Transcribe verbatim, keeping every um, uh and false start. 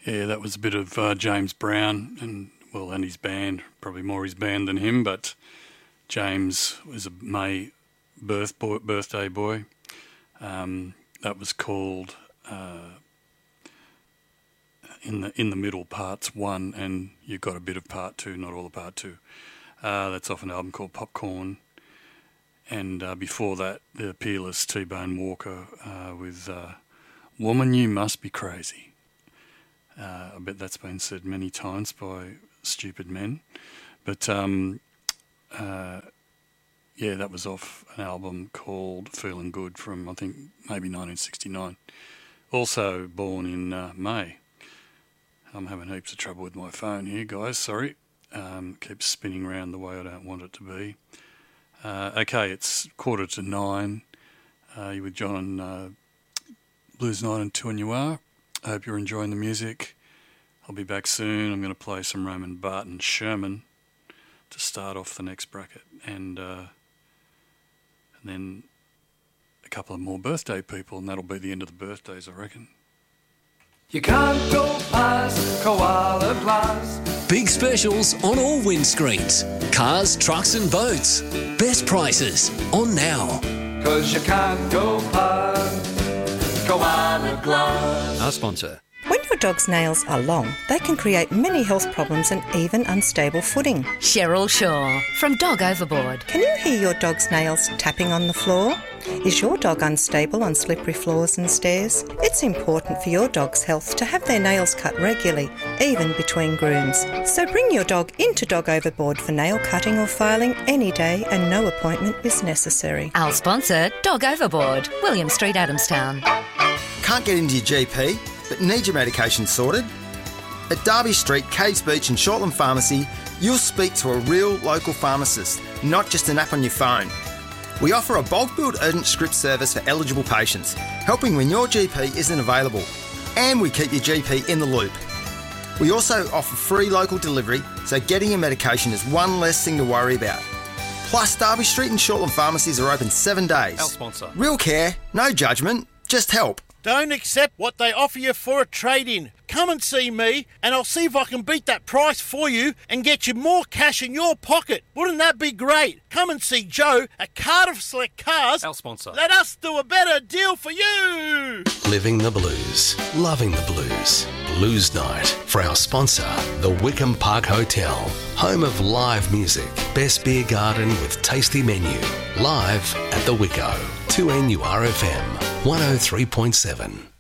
Yeah, that was a bit of uh, James Brown and, well, and his band, probably more his band than him, but James was a May birth boy, birthday boy. Um, that was called uh, in the in the middle parts one, and you got a bit of part two, not all of part two. Uh, that's off an album called Popcorn. And uh, before that, the peerless T-Bone Walker uh, with uh, Woman, You Must Be Crazy. Uh, I bet that's been said many times by stupid men. But, um, uh, yeah, that was off an album called Feeling Good from, I think, maybe nineteen sixty-nine. Also born in uh, May. I'm having heaps of trouble with my phone here, guys, sorry. Um, keeps spinning around the way I don't want it to be. Uh, okay, it's quarter to nine. Uh, you're with John and uh, Blues Night and Two and You Are. I hope you're enjoying the music. I'll be back soon. I'm going to play some Roman Barton Sherman to start off the next bracket. And, uh, and then a couple of more birthday people, and that'll be the end of the birthdays, I reckon. You can't go past Koala Glass. Big specials on all windscreens. Cars, trucks and boats. Best prices on now. Cause you can't go past Koala Glass. Our sponsor. When your dog's nails are long, they can create many health problems and even unstable footing. Cheryl Shaw from Dog Overboard. Can you hear your dog's nails tapping on the floor? Is your dog unstable on slippery floors and stairs? It's important for your dog's health to have their nails cut regularly, even between grooms. So bring your dog into Dog Overboard for nail cutting or filing any day, and no appointment is necessary. Our sponsor, Dog Overboard, William Street, Adamstown. Can't get into your G P, but need your medication sorted? At Derby Street, Caves Beach and Shortland Pharmacy, you'll speak to a real local pharmacist, not just an app on your phone. We offer a bulk billed urgent script service for eligible patients, helping when your G P isn't available. And we keep your G P in the loop. We also offer free local delivery, so getting your medication is one less thing to worry about. Plus, Derby Street and Shortland Pharmacies are open seven days. Our sponsor. Real care, no judgment, just help. Don't accept what they offer you for a trade-in. Come and see me, and I'll see if I can beat that price for you and get you more cash in your pocket. Wouldn't that be great? Come and see Joe at Cardiff Select Cars. Our sponsor. Let us do a better deal for you. Living the blues, loving the blues. Blues Night for our sponsor, the Wickham Park Hotel, home of live music, best beer garden with tasty menu. Live at the Wicko. two N U R F M, one oh three point seven.